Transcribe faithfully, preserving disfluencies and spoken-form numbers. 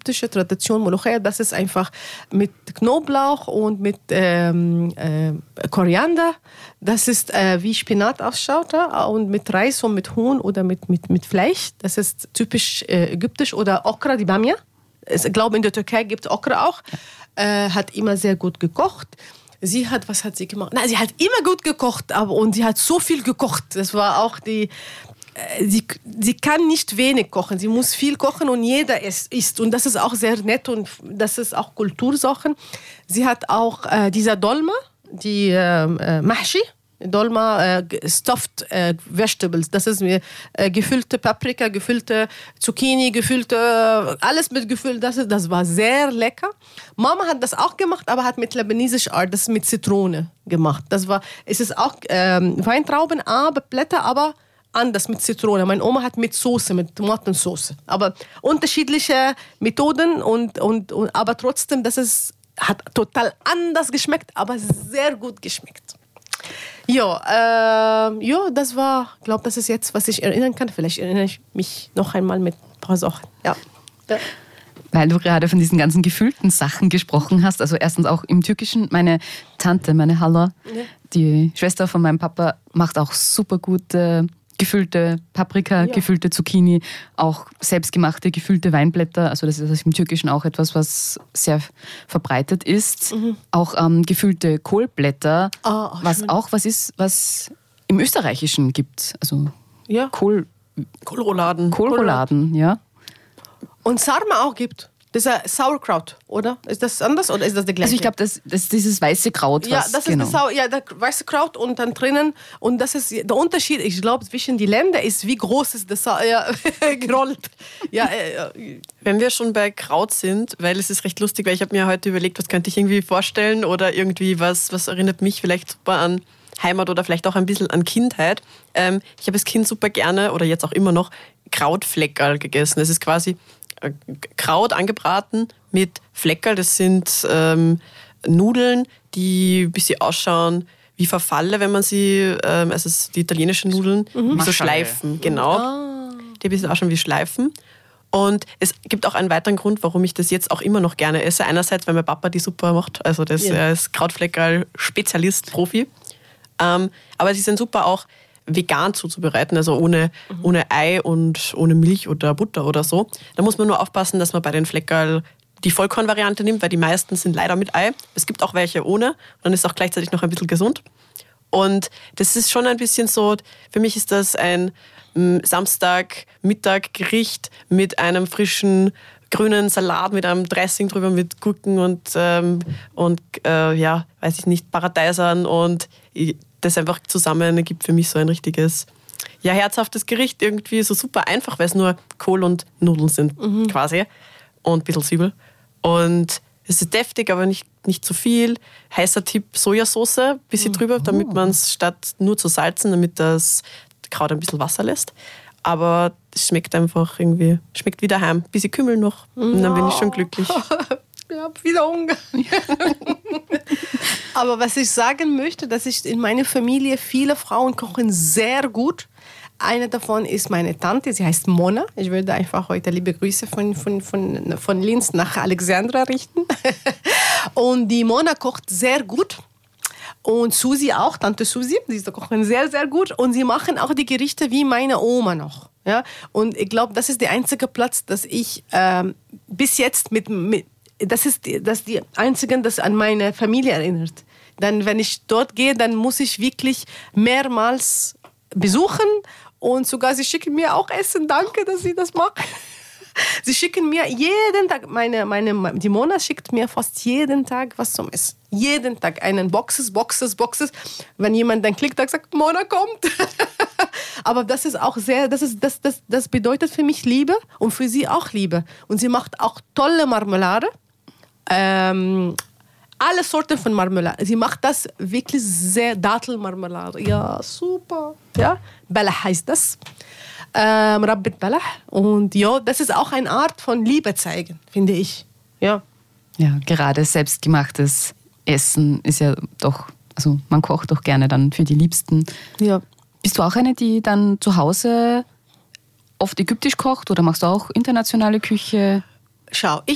ägyptische Tradition Molokhia. Das ist einfach mit Knoblauch und mit ähm, äh, Koriander. Das ist äh, wie Spinat ausschaut ja? Und mit Reis und mit Huhn oder mit, mit, mit Fleisch. Das ist typisch äh, ägyptisch. Oder Okra, die Bamia. Ich glaube, in der Türkei gibt es Okra auch. Äh, hat immer sehr gut gekocht. Sie hat, was hat sie gemacht? Nein, sie hat immer gut gekocht, aber und sie hat so viel gekocht. Das war auch die, äh, sie, sie kann nicht wenig kochen. Sie muss viel kochen und jeder isst. Und das ist auch sehr nett und das ist auch Kultursachen. Sie hat auch äh, dieser Dolma, die äh, Mahshi. Dolma, äh, stuffed äh, vegetables, das ist mir äh, gefüllte Paprika, gefüllte Zucchini, gefüllte, alles mit gefüllt, das, ist, das war sehr lecker. Mama hat das auch gemacht, aber hat mit libanesischer Art, das mit Zitrone gemacht. Das war, es ist auch ähm, Weintrauben, aber Blätter, aber anders mit Zitrone. Meine Oma hat mit Soße, mit Tomatensauce. Aber unterschiedliche Methoden, und, und, und, aber trotzdem, das ist, hat total anders geschmeckt, aber sehr gut geschmeckt. Ja, äh, ja, das war, ich glaube, das ist jetzt, was ich erinnern kann. Vielleicht erinnere ich mich noch einmal mit ein paar Sachen. Ja. Ja. Weil du gerade von diesen ganzen gefüllten Sachen gesprochen hast, also erstens auch im Türkischen, meine Tante, meine Hala, ja. die Schwester von meinem Papa, macht auch super gute gefüllte Paprika, ja. gefüllte Zucchini, auch selbstgemachte gefüllte Weinblätter. Also das ist im Türkischen auch etwas, was sehr verbreitet ist. Mhm. Auch ähm, gefüllte Kohlblätter, oh, was schön. Auch was ist, was im Österreichischen gibt. Also ja. Kohl, Kohlrouladen. Kohlrouladen, ja. Und Sarma auch gibt. Das ist ein Sauerkraut, oder? Ist das anders oder ist das der gleiche? Also ich glaube, das, das ist dieses weiße Kraut. Was, ja, das genau. ist das Sau- ja, das weiße Kraut und dann drinnen. Und das ist der Unterschied, ich glaube, zwischen den Ländern ist, wie groß ist das Sau- ja, gerollt. Ja, äh, Wenn wir schon bei Kraut sind, weil es ist recht lustig, weil ich habe mir heute überlegt, was könnte ich irgendwie vorstellen oder irgendwie was, was erinnert mich vielleicht super an Heimat oder vielleicht auch ein bisschen an Kindheit. Ähm, ich habe als Kind super gerne oder jetzt auch immer noch Krautfleckerl gegessen. Es ist quasi Kraut angebraten mit Fleckerl. Das sind ähm, Nudeln, die ein bisschen ausschauen wie Farfalle, wenn man sie, ähm, also die italienischen Nudeln, mhm. wie so Schleifen, genau. Ah. Die ein bisschen ausschauen wie Schleifen. Und es gibt auch einen weiteren Grund, warum ich das jetzt auch immer noch gerne esse. Einerseits, weil mein Papa die super macht, also das ja. er ist Krautfleckerl-Spezialist, Profi. Ähm, aber sie sind super auch vegan zuzubereiten, also ohne, mhm. ohne Ei und ohne Milch oder Butter oder so. Da muss man nur aufpassen, dass man bei den Fleckerl die Vollkornvariante nimmt, weil die meisten sind leider mit Ei. Es gibt auch welche ohne. Dann ist es auch gleichzeitig noch ein bisschen gesund. Und das ist schon ein bisschen so, für mich ist das ein Samstag-Mittag-Gericht mit einem frischen grünen Salat, mit einem Dressing drüber, mit Gurken und, ähm, und äh, ja, weiß ich nicht, Paradeisern und das einfach zusammen ergibt für mich so ein richtiges, ja, herzhaftes Gericht. Irgendwie so super einfach, weil es nur Kohl und Nudeln sind, mhm. quasi. Und ein bisschen Zwiebel. Und es ist deftig, aber nicht, nicht zu viel. Heißer Tipp, Sojasauce, ein bisschen mhm. drüber, damit man es statt nur zu salzen, damit das Kraut ein bisschen Wasser lässt. Aber es schmeckt einfach irgendwie, schmeckt wie daheim. Ein bisschen Kümmel noch und dann bin ich schon glücklich. Ich habe wieder Hunger. Aber was ich sagen möchte, dass ich in meiner Familie, viele Frauen kochen sehr gut. Eine davon ist meine Tante, sie heißt Mona. Ich würde einfach heute liebe Grüße von, von, von, von Linz nach Alexandra richten. Und die Mona kocht sehr gut. Und Susi auch, Tante Susi, sie kochen sehr, sehr gut. Und sie machen auch die Gerichte wie meine Oma noch. Ja? Und ich glaube, das ist der einzige Platz, dass ich ähm, bis jetzt mit... mit Das ist die, das die einzigen, das an meine Familie erinnert. Dann, wenn ich dort gehe, dann muss ich wirklich mehrmals besuchen und sogar sie schicken mir auch Essen. Danke, dass sie das machen. Sie schicken mir jeden Tag, meine, meine, die Mona schickt mir fast jeden Tag was zum Essen. Jeden Tag einen Boxes, Boxes, Boxes. Wenn jemand dann klickt, dann sagt, Mona kommt. Aber das ist auch sehr, das, ist, das, das, das bedeutet für mich Liebe und für sie auch Liebe. Und sie macht auch tolle Marmelade. Ähm, alle Sorten von Marmelade. Sie macht das wirklich sehr, Dattelmarmelade. Ja, super. Ja, Balach heißt das. Ähm, Rabbit Balach. Und ja, das ist auch eine Art von Liebe zeigen, finde ich. Ja. Ja, gerade selbstgemachtes Essen ist ja doch, also man kocht doch gerne dann für die Liebsten. Ja. Bist du auch eine, die dann zu Hause oft ägyptisch kocht oder machst du auch internationale Küche? Schau, ich